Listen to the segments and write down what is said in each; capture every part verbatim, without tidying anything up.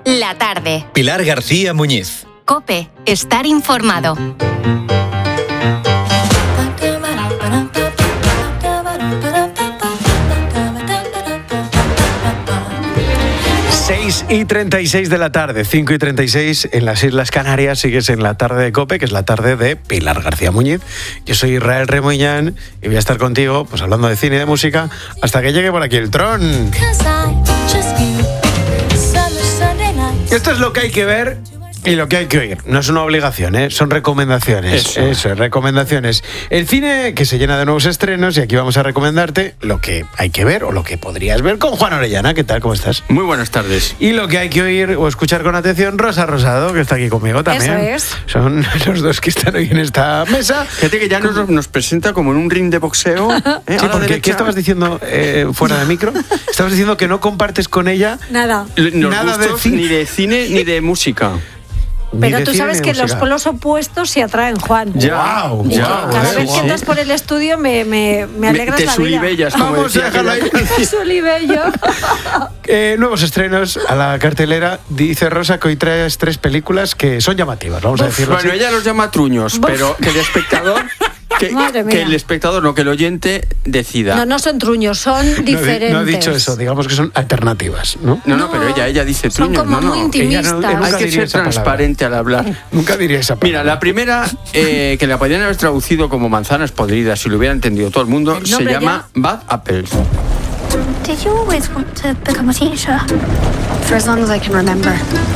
La tarde. Pilar García Muñiz. COPE. Estar informado. seis y treinta y seis de la tarde, cinco y treinta y seis en las Islas Canarias. Sigues en la tarde de COPE, que es la tarde de Pilar García Muñiz. Yo soy Israel Remoñán y voy a estar contigo, pues hablando de cine y de música, hasta que llegue por aquí el Tron. Esto es lo que hay que ver y lo que hay que oír. No es una obligación, ¿eh? Son recomendaciones. Eso. Eso, recomendaciones. El cine que se llena de nuevos estrenos y aquí vamos a recomendarte lo que hay que ver o lo que podrías ver con Juan Orellana. ¿Qué tal? ¿Cómo estás? Muy buenas tardes. Y lo que hay que oír o escuchar con atención, Rosa Rosado, que está aquí conmigo también. Eso es. Son los dos que están hoy en esta mesa. Fíjate que ya nos, nos presenta como en un ring de boxeo. ¿eh? Sí, A la porque, derecha. ¿qué estabas diciendo eh, fuera de micro? Estabas diciendo que no compartes con ella Nada. Los nada de gustos cine. ni de cine ni de música. Ni Pero de tú cine sabes ni que de los música. polos opuestos se atraen, Juan. Ya, Guau, Y que guau, cada eh, vez guau. que entras por el estudio me, me, me alegras Te la vida. sulibellas, como Vamos decía a dejarlo ahí. aquella. Sulibello. Eh, nuevos estrenos a la cartelera. Dice Rosa que hoy traes tres películas que son llamativas, vamos a decirlo Bueno, así. ella los llama truños, Buf. pero que el espectador... Que, Madre que mía. el espectador, no, que el oyente decida. No, no son truños, son No, di- diferentes. no ha dicho eso, digamos que son alternativas, ¿no? No, no, No, pero ella, ella dice son truños. como no, muy no. intimistas. Ella no- Hay nunca que diría ser esa palabra. transparente al hablar. Nunca diría esa palabra. Mira, la primera, eh, que la podrían haber traducido como manzanas podridas, si lo hubiera entendido todo el mundo, El se nombre llama Bad Apples. Did you always want to become a teacher? For as long as I can remember.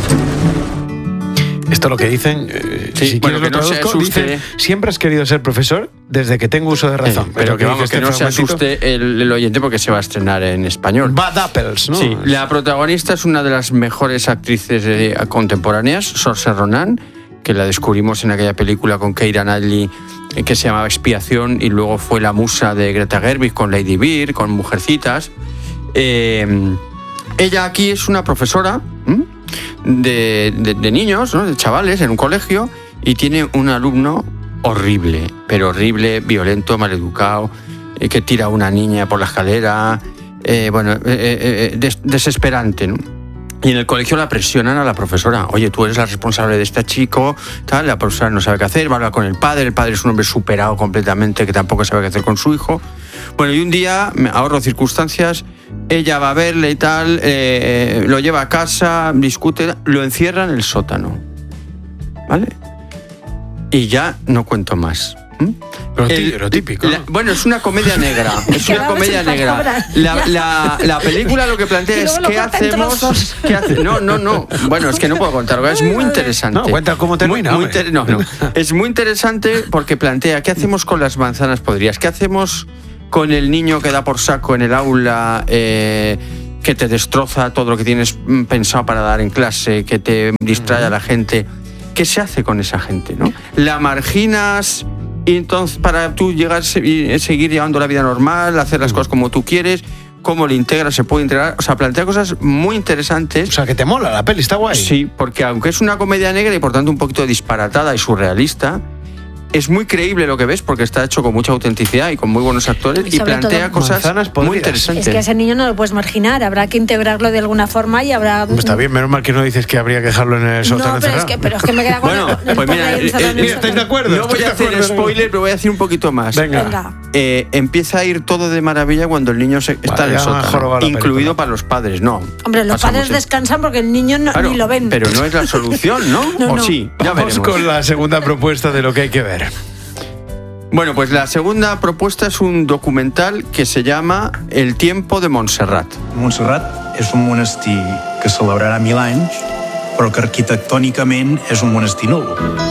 Esto lo que dicen, eh, Sí, si bueno, quieres lo que no se traduzco, asuste. dice, siempre has querido ser profesor desde que tengo uso de razón. Eh, pero que, dice vamos, este que no se fragmentito. asuste el, el oyente porque se va a estrenar en español. Bad Apples, ¿no? Sí, la protagonista es una de las mejores actrices eh, contemporáneas, Saoirse Ronan, que la descubrimos en aquella película con Keira Knightley eh, que se llamaba Expiación, y luego fue la musa de Greta Gerwig con Lady Bird, con Mujercitas. Eh, ella aquí es una profesora ¿m? de, de, de niños, ¿no? De chavales en un colegio, y tiene un alumno horrible, pero horrible, violento, maleducado, eh, que tira a una niña por la escalera, eh, bueno, eh, eh, des- desesperante, ¿no? Y en el colegio la presionan a la profesora. Oye, tú eres la responsable de este chico, tal. La profesora no sabe qué hacer, va a hablar con el padre. El padre es un hombre superado completamente, que tampoco sabe qué hacer con su hijo. Bueno, y un día, me ahorro circunstancias, ella va a verle y tal, eh, lo lleva a casa, discute, lo encierra en el sótano. ¿Vale? Y ya no cuento más. ¿Mm? Lo tí- El- lo típico, la- ¿no? bueno, es una comedia negra. Es una Quedamos comedia en negra. palabras. La, la, la película lo que plantea Y es luego lo qué corta en hacemos. trozos. ¿Qué hace? No, no, no. Bueno, es que no puedo contarlo. Es muy interesante. No, cuenta cómo termina, Muy, muy hombre. inter- no, no. Es muy interesante porque plantea qué hacemos con las manzanas podridas. ¿Qué hacemos con el niño que da por saco en el aula? Eh, que te destroza todo lo que tienes mm, pensado para dar en clase, que te distrae a la gente. ¿Qué se hace con esa gente, no? La marginas y entonces para tú llegar y seguir llevando la vida normal, hacer las cosas como tú quieres, cómo le integras, se puede integrar, o sea, plantea cosas muy interesantes. O sea, que te mola la peli, está guay. Sí, porque aunque es una comedia negra y por tanto un poquito disparatada y surrealista, es muy creíble lo que ves porque está hecho con mucha autenticidad y con muy buenos actores Y y, sobre plantea todo- cosas Manzanas muy podridas. interesantes. Es que a ese niño no lo puedes marginar, habrá que integrarlo de alguna forma y habrá... Pues está bien, menos mal que no dices que habría que dejarlo en el sótano No, pero es, encerrado. que, pero es que me queda con Bueno, el, el pues mira, pobre eh, encerrado en el mira, ¿estáis de sótano. acuerdo? No voy ¿Estáis a de hacer acuerdo? spoiler, pero voy a decir un poquito más. Venga. Venga. Eh, empieza a ir todo de maravilla cuando el niño se, está en ya el me ha jorobado sótano, la incluido película. para los padres, no. Hombre, los Pasamos padres eso. descansan porque el niño no, Claro, ni lo ven. pero no es la solución, ¿no? No, ¿O no. sí? Ya Vamos veremos. con la segunda propuesta de lo que hay que ver. Bueno, pues la segunda propuesta es un documental que se llama El tiempo de Montserrat. Montserrat és un monestir que celebrarà mil anys, però que arquitectònicament és un monestir nou.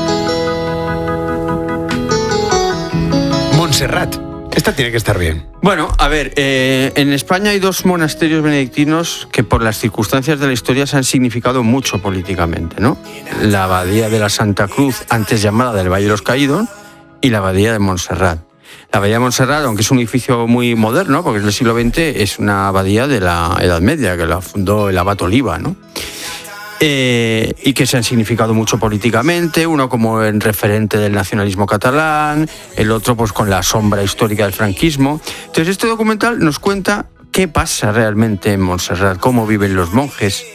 Montserrat. Esta tiene que estar bien. Bueno, a ver, eh, en España hay dos monasterios benedictinos que por las circunstancias de la historia se han significado mucho políticamente, ¿no? La Abadía de la Santa Cruz, antes llamada del Valle de los Caídos, y la Abadía de Montserrat. La Abadía de Montserrat, aunque es un edificio muy moderno, porque es del siglo veinte, es una abadía de la Edad Media, que la fundó el abad Oliva, ¿no? Eh, y que se han significado mucho políticamente, uno como el referente del nacionalismo catalán, el otro pues con la sombra histórica del franquismo. Entonces este documental nos cuenta qué pasa realmente en Montserrat, cómo viven los monjes,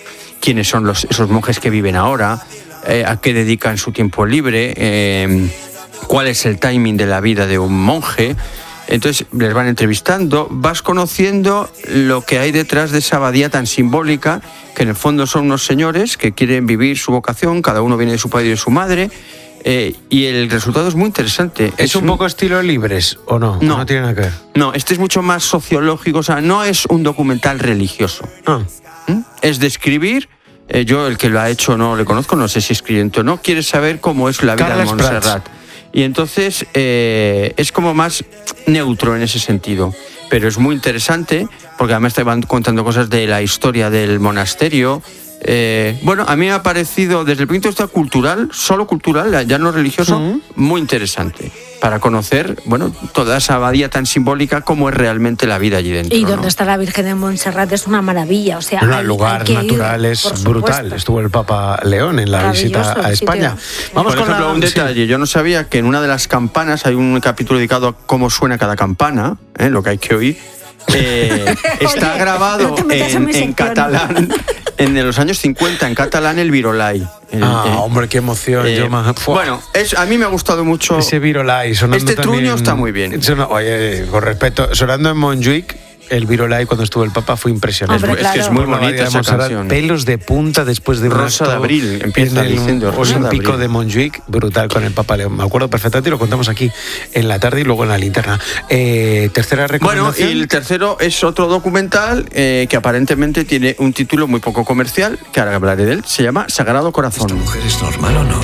quiénes son los, esos monjes que viven ahora, eh, a qué dedican su tiempo libre, eh, cuál es el timing de la vida de un monje. Entonces les van entrevistando, vas conociendo lo que hay detrás de esa abadía tan simbólica, que en el fondo son unos señores que quieren vivir su vocación, cada uno viene de su padre y de su madre, eh, y el resultado es muy interesante. ¿Es, ¿Es un, un poco estilo Libres o no? No, no tiene nada que ver. No, este es mucho más sociológico, o sea, no es un documental religioso. Ah. ¿Mm? Es describir, eh, yo el que lo ha hecho no le conozco, no sé si es creyente o no, quiere saber cómo es la vida Carles de Montserrat. Prats. Y entonces eh, es como más neutro en ese sentido, pero es muy interesante porque además te van contando cosas de la historia del monasterio. Eh, bueno, a mí me ha parecido desde el punto de vista cultural, solo cultural, ya no religioso, uh-huh. muy interesante para conocer, bueno, toda esa abadía tan simbólica, cómo es realmente la vida allí dentro. Y donde ¿no? está la Virgen de Montserrat es una maravilla, o sea, un hay, lugar hay que natural ir, es brutal. Estuvo el Papa León en la visita a España. Vamos Por con ejemplo, la... un detalle, sí. Yo no sabía que en una de las campanas hay un capítulo dedicado a cómo suena cada campana, ¿eh? Lo que hay que oír. Eh, está Oye, grabado no en, en, en catalán en los años cincuenta, en catalán, el Virolai. El, ah, eh, hombre, qué emoción. Eh, yo más... Bueno, es, a mí me ha gustado mucho ese Virolai. Sonando este también... truño está muy bien. Suena... Oye, con respeto, sonando en Montjuic, el Virolai cuando estuvo el Papa fue impresionante. Hombre, claro. Es que es muy bonita esa Montserrat, canción. Pelos de punta después de un Rosa de Abril, empieza en el diciendo Rosa Olímpico de, de Montjuic, brutal con el Papa León. Me acuerdo perfectamente y lo contamos aquí en la tarde y luego en la linterna. Eh, tercera recomendación. Bueno, y el tercero es otro documental eh, que aparentemente tiene un título muy poco comercial, que ahora hablaré de él, se llama Sagrado Corazón. ¿Esta mujer es normal o no?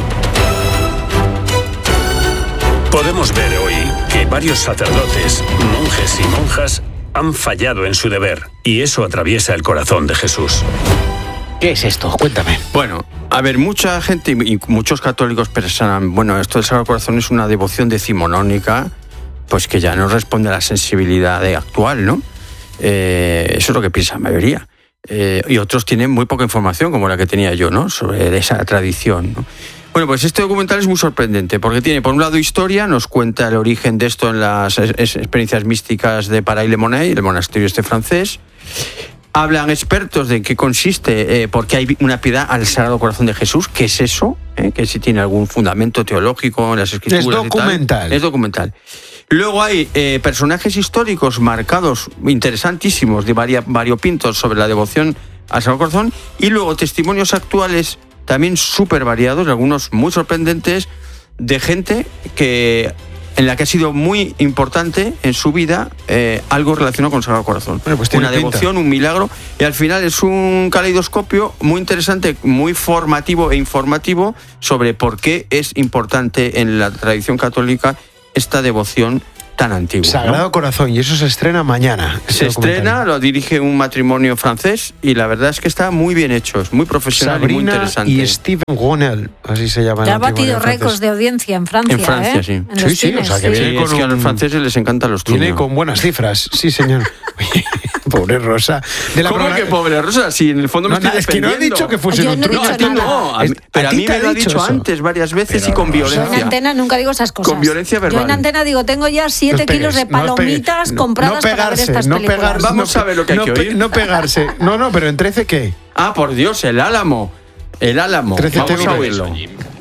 Podemos ver hoy que varios sacerdotes, monjes y monjas han fallado en su deber, y eso atraviesa el corazón de Jesús. ¿Qué es esto? Cuéntame. Bueno, a ver, mucha gente y muchos católicos pensan, bueno, esto del Sagrado Corazón es una devoción decimonónica, pues que ya no responde a la sensibilidad actual, ¿no? Eh, eso es lo que piensa la mayoría. Eh, y otros tienen muy poca información, como la que tenía yo, ¿no? Sobre esa tradición, ¿no? Bueno, pues este documental es muy sorprendente porque tiene, por un lado, historia, nos cuenta el origen de esto en las experiencias místicas de Paray-le-Monnais, el monasterio este francés. Hablan expertos de en qué consiste, eh, por qué hay una piedad al Sagrado Corazón de Jesús, qué es eso, eh, que si tiene algún fundamento teológico en las escrituras. Es documental. Y tal. Es documental. Luego hay eh, personajes históricos marcados, interesantísimos, de varia, variopintos sobre la devoción al Sagrado Corazón, y luego testimonios actuales también súper variados, algunos muy sorprendentes, de gente que en la que ha sido muy importante en su vida eh, algo relacionado con el Sagrado Corazón. Bueno, pues una pinta. devoción, un milagro, y al final es un caleidoscopio muy interesante, muy formativo e informativo sobre por qué es importante en la tradición católica esta devoción tan antigua. Sagrado ¿no? Corazón, y eso se estrena mañana. Se estrena, lo dirige un matrimonio francés y la verdad es que está muy bien hecho, es muy profesional Sabrina y muy interesante. y Steven Gonel, así se llama. Ya ha batido récords de audiencia en Francia. En Francia, ¿eh? sí. En Sí, los sí, cines, o sea, que sí. viene Sí, con es que a los un- franceses les encantan los Viene truños. con buenas cifras, sí, señor. Oye, pobre Rosa. De la ¿Cómo programa- que pobre Rosa? Si en el fondo me No, estoy no, es que no ha defendiendo. dicho que fuese Yo un no he truco. No, a ti dicho nada. no, a mí- Es- pero a ti mí te me lo ha dicho dicho eso. antes varias veces y con Yo en violencia. antena nunca digo esas cosas. Con violencia verbal. Yo en antena digo, tengo ya siete No os kilos de pegues, no os pegues. palomitas No- compradas no para ver pegarse, estas no películas. pegarse, Vamos no a ver lo que hay no que pe- oír. No pegarse. No, no, pero en trece, ¿qué? Ah, por Dios, el álamo. El álamo. trece Vamos T V. a oírlo.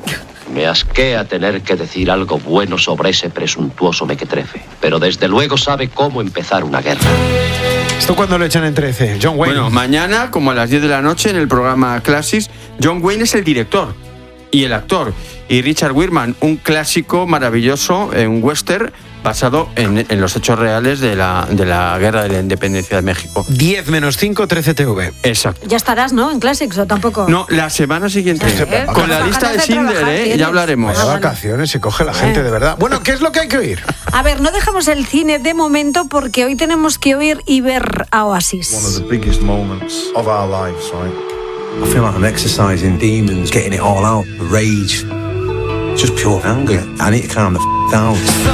Me asquea tener que decir algo bueno sobre ese presuntuoso mequetrefe, pero desde luego sabe cómo empezar una guerra. ¿Esto cuándo lo echan en trece? John Wayne. Bueno, mañana, como a las diez de la noche, en el programa Classics, John Wayne es el director y el actor. Y Richard Weirman, un clásico maravilloso, eh, un western basado en, en los hechos reales de la, de la guerra de la independencia de México. diez menos cinco, trece T V. Exacto. Ya estarás, ¿no? En Classics o tampoco. No, la semana siguiente. ¿Eh? Con la Con lista de ganas de Schindler, trabajar ¿eh? tienes. Ya hablaremos. Vaya Ah, bueno. vacaciones se coge la gente, Eh. de verdad. Bueno, ¿qué es lo que hay que oír? A ver, no dejamos el cine de momento porque hoy tenemos que oír y ver a One of Oasis. the biggest moments of our lives, right? I feel like I'm exercising demons, getting it all out, the rage, just pure anger. I need to calm the f down.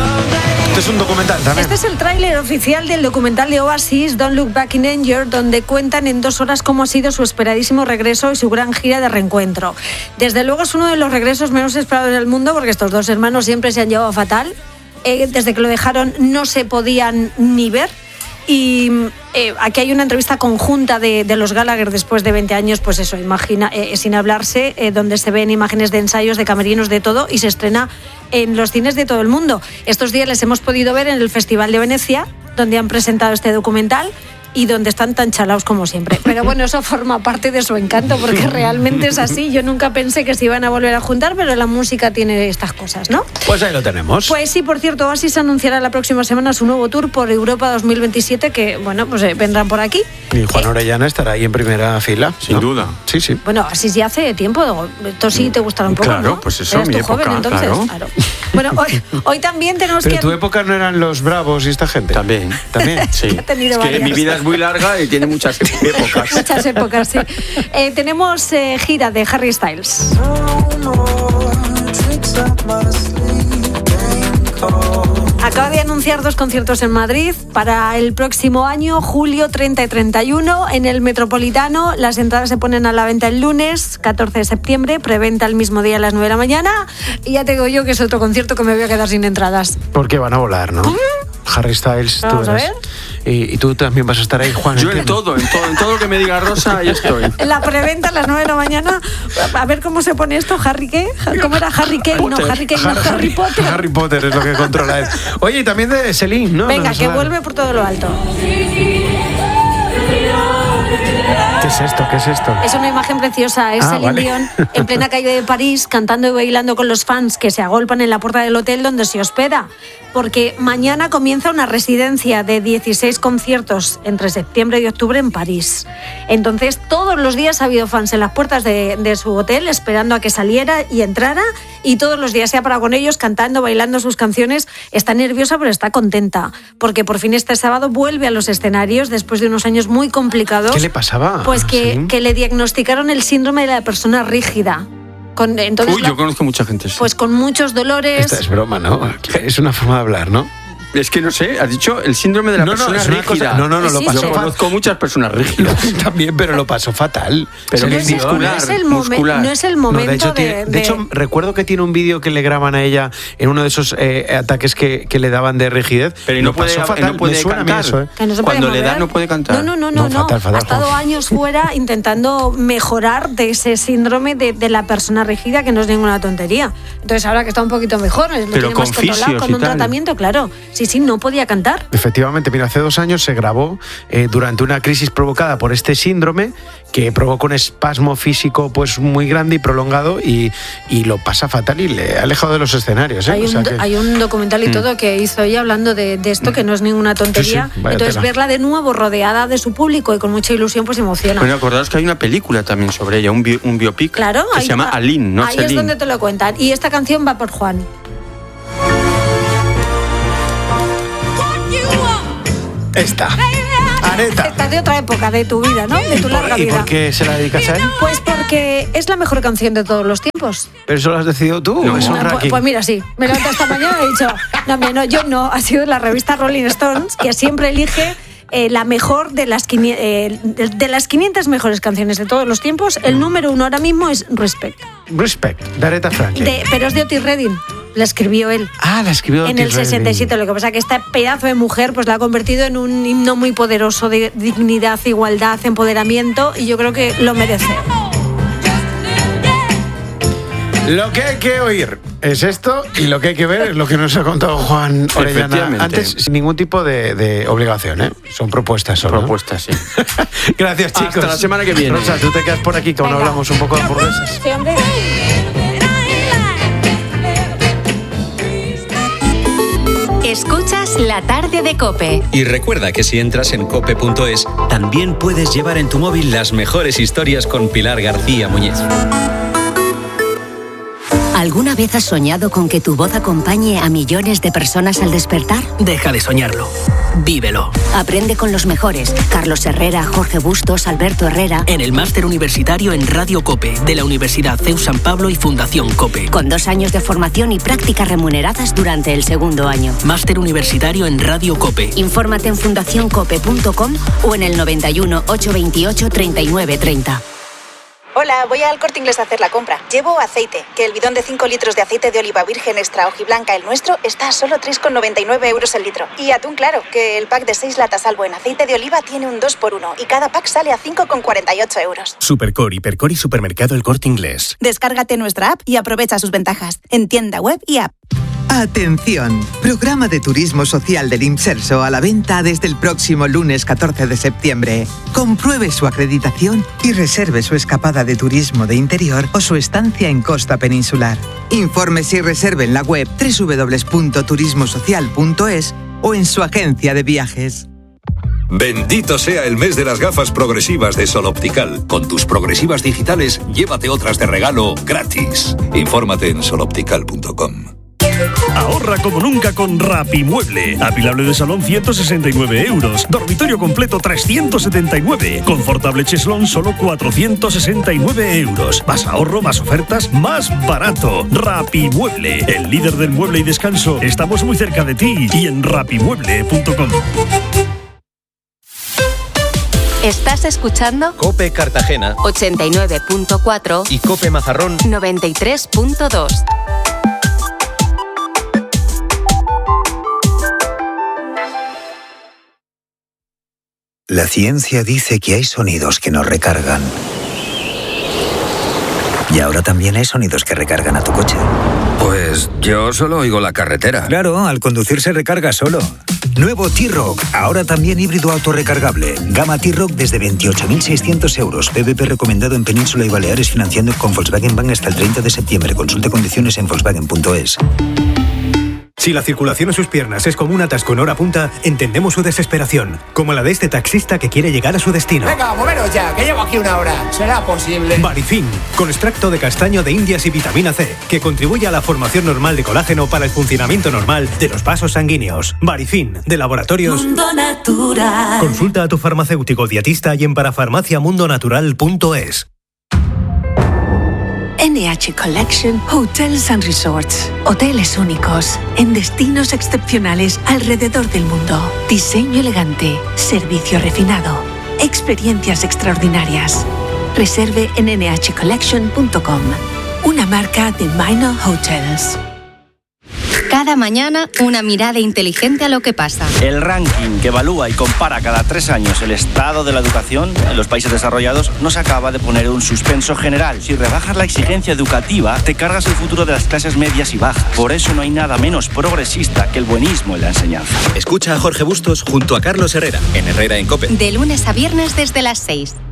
Este es un documental también. Este es el tráiler oficial del documental de Oasis, Don't Look Back in Anger, donde cuentan en dos horas cómo ha sido su esperadísimo regreso y su gran gira de reencuentro. Desde luego es uno de los regresos menos esperados del mundo porque estos dos hermanos siempre se han llevado fatal. Eh, desde que lo dejaron no se podían ni ver. Y eh, aquí hay una entrevista conjunta de, de los Gallagher después de veinte años, pues eso, imagina, eh, sin hablarse, eh, donde se ven imágenes de ensayos, de camerinos, de todo, y se estrena en los cines de todo el mundo. Estos días les hemos podido ver en el Festival de Venecia, donde han presentado este documental y donde están tan chalaos como siempre. Pero bueno, eso forma parte de su encanto, porque realmente es así. Yo nunca pensé que se iban a volver a juntar, pero la música tiene estas cosas, ¿no? Pues ahí lo tenemos. Pues sí, por cierto, Oasis anunciará la próxima semana su nuevo tour por Europa dos mil veintisiete, que, bueno, pues eh, vendrán por aquí. Y Juan Orellana estará ahí en primera fila. Sin ¿no? duda. Sí, sí. Bueno, Oasis ya hace tiempo. Esto sí te gustará un poco, Claro, ¿no? pues eso, Eras mi tú época, joven, entonces. claro. Claro. Bueno, hoy, hoy también tenemos Pero que... en tu época no eran los Bravos y esta gente. También. También. Sí. He tenido Es que varias. mi vida es muy larga y tiene muchas épocas. Muchas épocas, sí. Eh, tenemos eh, gira de Harry Styles. Acaba de anunciar dos conciertos en Madrid para el próximo año, julio treinta y treinta y uno, en el Metropolitano. Las entradas se ponen a la venta el lunes, catorce de septiembre, preventa el mismo día a las nueve de la mañana. Y ya te digo yo que es otro concierto que me voy a quedar sin entradas. Porque van a volar, ¿no? Harry Styles, tú Vamos a verás. ver. Y, y tú también vas a estar ahí, Juan. Yo en entiendo. todo, en todo, en todo lo que me diga Rosa, ahí estoy. En la preventa a las nueve de la mañana. A ver cómo se pone esto. ¿Harry qué? ¿Cómo era Harry Kane? No, Potter. Harry Kane, no, Harry Potter. Harry Potter es lo que controla él. Oye, y también de Celine, ¿no? Venga, Nos que va- vuelve por todo lo alto. ¿Qué es esto? ¿Qué es esto? Es una imagen preciosa. Es Ah, Celine vale. Dion en plena calle de París, cantando y bailando con los fans que se agolpan en la puerta del hotel donde se hospeda. Porque mañana comienza una residencia de dieciséis conciertos entre septiembre y octubre en París. Entonces, todos los días ha habido fans en las puertas de, de su hotel esperando a que saliera y entrara. Y todos los días se ha parado con ellos, cantando, bailando sus canciones. Está nerviosa, pero está contenta. Porque por fin este sábado vuelve a los escenarios después de unos años muy complicados. ¿Qué le pasaba? Pues que, ¿Sí? que le diagnosticaron el síndrome de la persona rígida. Con, entonces, Uy, yo conozco mucha gente. Sí. pues con muchos dolores. Esta es broma, ¿no? Es una forma de hablar, ¿no? Es que no sé, has dicho el síndrome de la No, no, persona es una rígida. cosa- no, no, no, lo Sí, pasó sí. Yo fatal. conozco muchas personas rígidas. También, pero lo pasó fatal. Pero Se no, le es, dio, no muscular, es el momen- muscular. no es el No, momento de hecho, de, tiene- de de- hecho, recuerdo que tiene un vídeo que le graban a ella en uno de esos eh, ataques que, que le daban de rigidez. Pero y Lo no puede, pasó y fatal. no puede Me suena a mí cantar. eso, ¿eh? que no se puede Cuando le da mover. no puede cantar. No, no, no, no, No, fatal, fatal, ha estado Juan. años fuera intentando mejorar de ese síndrome de, de la persona rígida, que no es ninguna tontería. Entonces ahora que está un poquito mejor, lo tiene con más controlado, fisios con y un tal. tratamiento, claro. Sí, sí, no podía cantar. Efectivamente, mira, hace dos años se grabó eh, durante una crisis provocada por este síndrome que provoca un espasmo físico pues muy grande y prolongado y, y lo pasa fatal y le ha alejado de los escenarios. ¿eh? Hay O un, sea do- que- hay un documental y todo que hizo ella hablando de, de esto, que no es ninguna tontería. Sí, sí, vaya Entonces, tela. verla de nuevo rodeada de su público y con mucha ilusión, pues emociona. Bueno, acordaos que hay una película también sobre ella, un, bi- un biopic Claro, que ahí, se llama ah, Aline, no ahí es Celine. donde te lo cuentan. Y esta canción va por Juan. Esta. Areta. Esta de otra época de tu vida, ¿no? De tu larga ¿Y vida. por qué se la dedicas a él? Pues porque es la mejor canción de todos los tiempos. ¿Pero eso lo has decidido tú? No. ¿O es un Ah, pues, ranking? pues mira, sí. Me levanté esta mañana y he dicho, no, hombre, no, yo no. Ha sido la revista Rolling Stones, que siempre elige eh, la mejor de las, quini- eh, de, de las quinientas mejores canciones de todos los tiempos. El número uno ahora mismo es Respect. Respect, de Aretha Franklin. De, pero es de Otis Redding. La escribió él. Ah, la escribió En Otis el sesenta y siete, Redding. lo que pasa es que este pedazo de mujer pues la ha convertido en un himno muy poderoso de dignidad, igualdad, empoderamiento, y yo creo que lo merece. Lo que hay que oír es esto y lo que hay que ver es lo que nos ha contado Juan Orellana Efectivamente. antes, sin ningún tipo de, de obligación, ¿eh? Son propuestas solo. ¿no? Propuesta, sí. Gracias, chicos. Hasta la semana que viene. Rosa, tú te quedas por aquí cuando Venga. hablamos un poco de hamburguesas. Sí, hombre. Escuchas La Tarde de COPE. Y recuerda que si entras en cope punto es, también puedes llevar en tu móvil las mejores historias con Pilar García Muñiz. ¿Alguna vez has soñado con que tu voz acompañe a millones de personas al despertar? Deja de soñarlo. Vívelo. Aprende con los mejores. Carlos Herrera, Jorge Bustos, Alberto Herrera. En el máster universitario en Radio COPE de la Universidad C E U San Pablo y Fundación COPE. Con dos años de formación y prácticas remuneradas durante el segundo año. Máster universitario en Radio COPE. Infórmate en fundación cope punto com o en el noventa y uno, ochocientos veintiocho, treinta y nueve treinta. Hola, voy al Corte Inglés a hacer la compra. Llevo aceite, que el bidón de cinco litros de aceite de oliva virgen extra hojiblanca, el nuestro, está a solo tres con noventa y nueve euros el litro. Y atún claro, que el pack de seis latas Albo en aceite de oliva tiene un dos por uno y cada pack sale a cinco con cuarenta y ocho euros. Supercor, Hipercor y Supermercado El Corte Inglés. Descárgate nuestra app y aprovecha sus ventajas en tienda web y app. Atención, programa de turismo social del IMSERSO a la venta desde el próximo lunes catorce de septiembre. Compruebe su acreditación y reserve su escapada de turismo de interior o su estancia en costa peninsular. Infórmese y reserve en la web doble u doble u doble u punto turismo social punto es o en su agencia de viajes. Bendito sea el mes de las gafas progresivas de Sol Optical. Con tus progresivas digitales, llévate otras de regalo gratis. Infórmate en sol optical punto com. Ahorra como nunca con Rapimueble. Apilable de salón ciento sesenta y nueve euros. Dormitorio completo trescientos setenta y nueve. Confortable cheslón solo cuatrocientos sesenta y nueve euros. Más ahorro, más ofertas, más barato. Rapimueble, el líder del mueble y descanso. Estamos muy cerca de ti y en rapimueble punto com. ¿Estás escuchando? COPE Cartagena ochenta y nueve punto cuatro y COPE Mazarrón noventa y tres punto dos. La ciencia dice que hay sonidos que nos recargan. Y ahora también hay sonidos que recargan a tu coche. Pues yo solo oigo la carretera. Claro, al conducir se recarga solo. Nuevo T-Roc, ahora también híbrido autorrecargable. Gama T-Roc desde veintiocho mil seiscientos euros. P V P recomendado en Península y Baleares, financiando con Volkswagen Bank hasta el treinta de septiembre. Consulte condiciones en volkswagen punto es. Si la circulación en sus piernas es como un atasco en hora punta, entendemos su desesperación, como la de este taxista que quiere llegar a su destino. Venga, moveros ya, que llevo aquí una hora. ¿Será posible? Barifin, con extracto de castaño de indias y vitamina C, que contribuye a la formación normal de colágeno para el funcionamiento normal de los vasos sanguíneos. Barifin, de Laboratorios Mundo Natural. Consulta a tu farmacéutico dietista y en parafarmacia mundo natural punto es. N H Collection Hotels and Resorts. Hoteles únicos, en destinos excepcionales alrededor del mundo. Diseño elegante, servicio refinado, experiencias extraordinarias. Reserve en ene hache collection punto com. Una marca de Minor Hotels. Cada mañana, una mirada inteligente a lo que pasa. El ranking que evalúa y compara cada tres años el estado de la educación en los países desarrollados nos acaba de poner un suspenso general. Si rebajas la exigencia educativa, te cargas el futuro de las clases medias y bajas. Por eso no hay nada menos progresista que el buenismo en la enseñanza. Escucha a Jorge Bustos junto a Carlos Herrera, en Herrera en COPE. De lunes a viernes desde las seis.